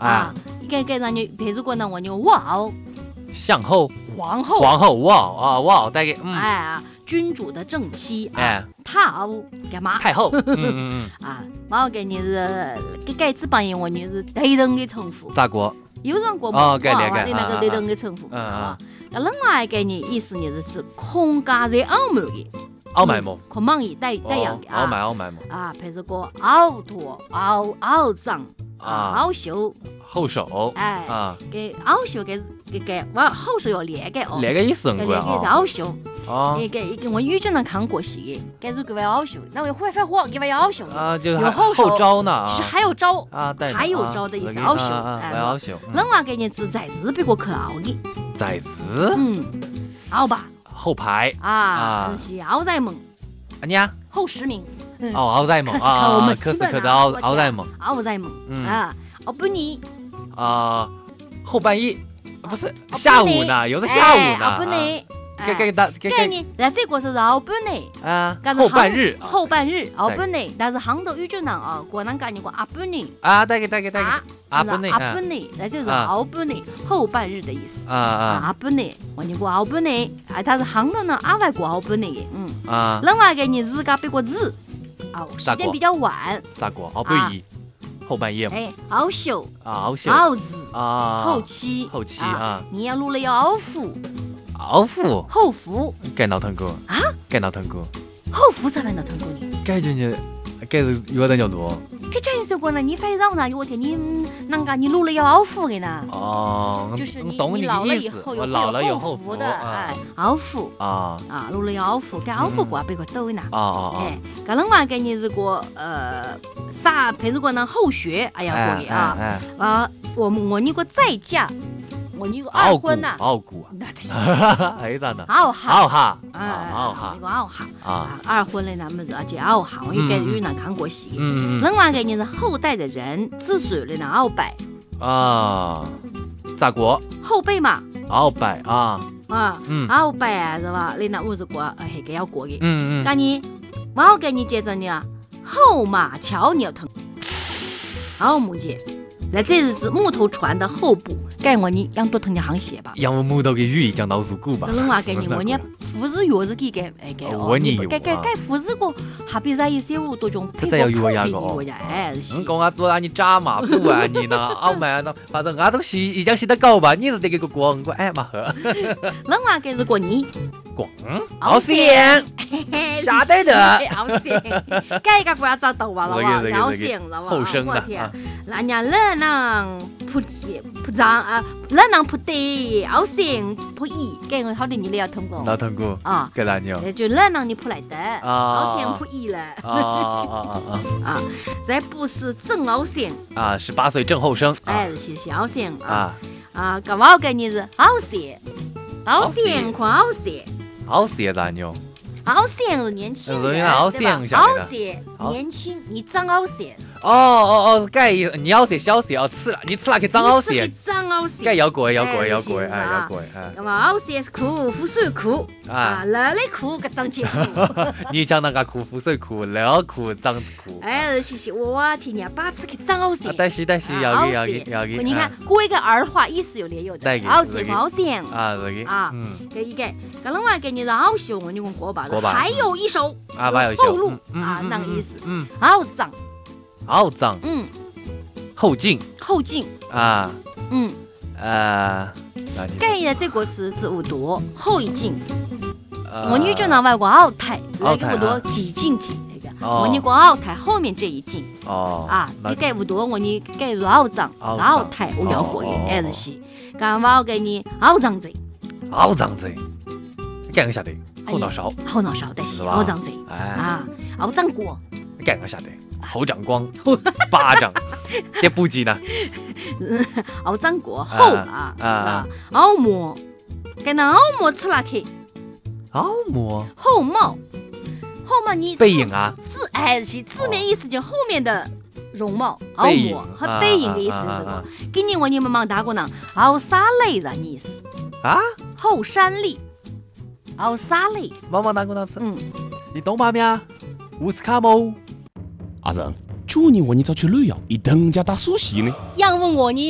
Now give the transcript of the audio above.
啊，一个让你，譬如讲呢，我你哇， 相后、 皇后， 哇，大概哎，君主的正妻哎， 太后干嘛？ 太后， 啊，我给你是这字帮我你是对等的称呼。 咋过？ 有人过哦， 你那个对等的称呼，啊，那另外一个呢意思呢是指空家在澳门的。 澳买么？ 空忙一带样的啊，澳买么？ 啊，譬如讲凹托、凹丈啊、凹袖、 后手， 哎啊， 给凹袖给我后手要连个哦， 连个意思连个是凹袖， 哦， 给我语句上看过戏的，给是给我凹袖，那我会火给我凹袖啊，就有后手招呢， 就是还有招啊， 还有招的意思，凹袖， 凹袖。 另外给你是在字别个去凹的， 在字， 凹吧。 后排啊，是凹在门， 你啊， 后10名。 凹在门啊，可是凹在门， 凹在门啊，半夜啊，后半夜不是下午呢，有的下午呢， 半夜。 给你，那这个是后半夜啊，后半日， 后半夜，但是杭州语句上啊，国南讲你讲半夜啊，大概半夜， 那就是后半夜后半日的意思啊， 半夜，我你讲后半夜，它是杭州呢外国后半夜的， 啊， 另外一个你日家别个日，时间比较晚， 咋过？半夜。后半夜嘛， 熬宿啊， 熬子啊， 后期啊， 你要录了要熬服，后服， 该闹腾过啊， 该闹腾过， 后服才能闹腾过你， 该就你，该是有点叫多， 该这样说过呢，你非让呢，我天你啷个你录了要熬服的呢？ 哦， 就是你懂你老了意思， 以后有老了有后服的，熬服录了要熬服，该熬服过别个都呢，搿另外一个你如果啥，譬如讲呢后学哎呀过的我你个再嫁。我你个二婚呐， 傲骨， 那这是， 哎咋的？ 傲哈， 那个傲哈二婚嘞，咱们是叫傲哈，我应该有人看过戏。另外一个呢是后代的人，子孙嘞那鳌拜啊，咋过？ 后辈嘛， 鳌拜啊， 鳌拜是吧？你那我是过，还个要过的。那你，我给你接着呢，后马桥你要疼，好木姐。在这日子木头船的后部，该我你养多疼点行鞋吧。 养木头给语讲到入骨吧。 另外给你我呢，扶持药是给我你有该扶持过，还比在一些物多种配合呀，哎是。 你讲我做你扎马步啊你呢？澳门呢，反正我都洗已经洗得够吧，你是得给个光我哎嘛呵。 另外给是过年。 好咸，啥得的？ 好咸，该个国家找到哇了哇，好咸了哇！ 后生的， 那人人扑张人人扑地，好咸扑一，该我好的你也要通过。 那通过啊，给哪牛？ 就人人你扑来的，好咸扑一了。这不是正好咸啊，18岁正后生。 哎，是好咸干嘛给你是好咸，好咸可好咸。 好些哪牛？ 好些是年轻人， 好些年轻，你长好些。 该你好些小些吃了，你吃了可长好些。 长好些。 该要过，要过。 那么好些是苦，富水苦热的苦个长结苦。 你讲那个苦，富水苦，热苦长苦。 哎，谢谢我听人把吃去长好些。 但是要给。 你看，过一个儿化意思有连有的。好些好些这一个，另外给你好些我你讲过吧。还有一首后路那个意思。好长。后进该这个词是有多后一进。我女就拿外国奥台，那个有多几进几那个。我你讲奥台后面这一进你该有多我你该有奥长奥台我要过的还是是。刚我给你奥长贼， 干个下得后脑勺但是奥长贼奥长过。 干个下得后长光巴掌，这不急呢。 奥长过后奥模，给那奥模吃了去。 奥模后貌你背影是字面意思就后面的容貌，奥模和背影的意思是这个。给你我你们忙打过呢，奥沙类的意思后山丽，奥沙类。 忙打过那次。你懂吗咩？乌斯卡莫。 阿仁，去年我你早去旅游，一等家打熟悉呢。 杨问我你